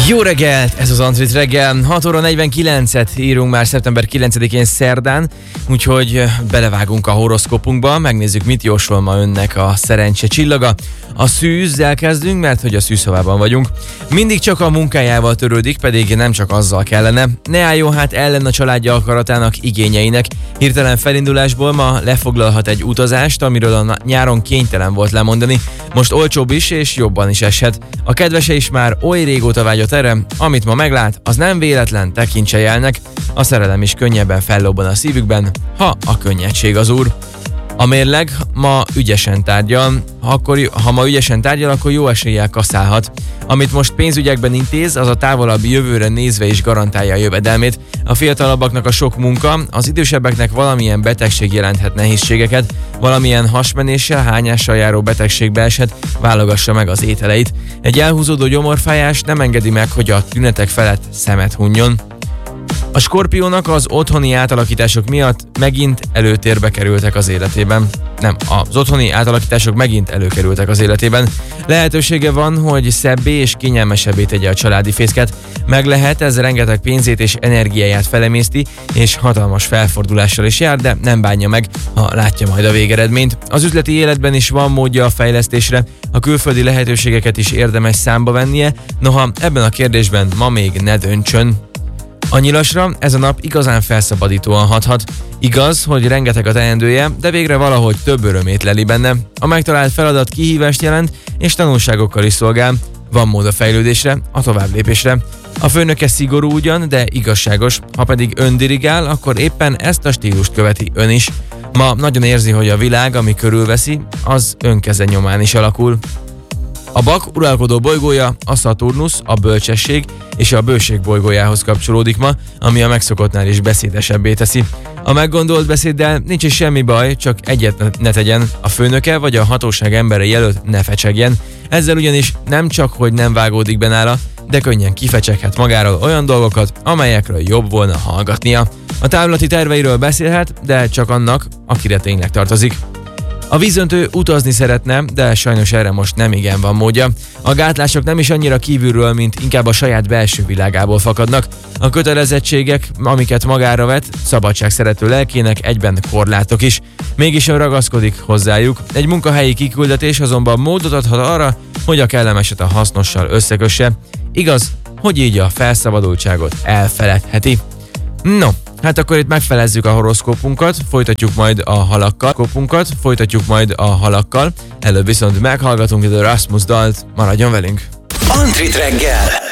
Jó reggelt! Ez az Antrit reggel. 6 óra 49-et írunk már szeptember 9-én szerdán, úgyhogy belevágunk a horoszkópunkba, megnézzük, mit jósol ma önnek a szerencse csillaga. A szűzzel kezdünk, mert hogy a szűzhavában vagyunk. Mindig csak a munkájával törődik, pedig nem csak azzal kellene. Ne álljon hát ellen a családja akaratának, igényeinek. Hirtelen felindulásból ma lefoglalhat egy utazást, amiről a nyáron kénytelen volt lemondani. Most olcsóbb is és jobban is eshet. A kedvese is már oly régóta vágyott erre, amit ma meglát, az nem véletlen, tekintse jelnek. A szerelem is könnyebben fellobban a szívükben, ha a könnyedség az úr. A mérleg ma ügyesen tárgyal, ha ma ügyesen tárgyal, akkor jó eséllyel kaszálhat. Amit most pénzügyekben intéz, az a távolabbi jövőre nézve is garantálja a jövedelmét. A fiatalabbaknak a sok munka, az idősebbeknek valamilyen betegség jelenthet nehézségeket, valamilyen hasmenéssel, hányással járó betegségbe eshet, válogassa meg az ételeit. Egy elhúzódó gyomorfájás nem engedi meg, hogy a tünetek felett szemet hunjon. A Skorpiónak az otthoni átalakítások miatt megint előtérbe kerültek az életében. Az otthoni átalakítások megint előkerültek az életében. Lehetősége van, hogy szebbé és kényelmesebbé tegye a családi fészket. Meg lehet, ez rengeteg pénzét és energiáját felemészti, és hatalmas felfordulással is jár, de nem bánja meg, ha látja majd a végeredményt. Az üzleti életben is van módja a fejlesztésre, a külföldi lehetőségeket is érdemes számba vennie, noha ebben a kérdésben ma még ne döntsön. A Nyilasra ez a nap igazán felszabadítóan hathat. Igaz, hogy rengeteg a teendője, de végre valahogy több örömét leli benne. A megtalált feladat kihívást jelent, és tanulságokkal is szolgál. Van mód a fejlődésre, a továbblépésre. A főnöke szigorú ugyan, de igazságos. Ha pedig ön dirigál, akkor éppen ezt a stílust követi ön is. Ma nagyon érzi, hogy a világ, ami körülveszi, az ön keze nyomán is alakul. A Bak uralkodó bolygója, a Szaturnusz, a bölcsesség és a bőség bolygójához kapcsolódik ma, ami a megszokottnál is beszédesebbé teszi. A meggondolt beszéddel nincs is semmi baj, csak egyet ne tegyen, a főnöke vagy a hatóság embere jelölt ne fecsegjen. Ezzel ugyanis nem csak, hogy nem vágódik be nála, de könnyen kifecseghet magáról olyan dolgokat, amelyekről jobb volna hallgatnia. A távlati terveiről beszélhet, de csak annak, akire tényleg tartozik. A vízöntő utazni szeretne, de sajnos erre most nem igen van módja. A gátlások nem is annyira kívülről, mint inkább a saját belső világából fakadnak. A kötelezettségek, amiket magára vet, szabadságszerető lelkének egyben korlátok is. Mégis ön ragaszkodik hozzájuk. Egy munkahelyi kiküldetés azonban módot adhat arra, hogy a kellemeset a hasznossal összekösse. Igaz, hogy így a felszabadultságot elfeledheti. No, hát akkor itt megfelezzük a horoszkópunkat, folytatjuk majd a halakkal. Előbb viszont meghallgatunk ide a Rasmus dalt, maradjon velünk! Antrit reggel!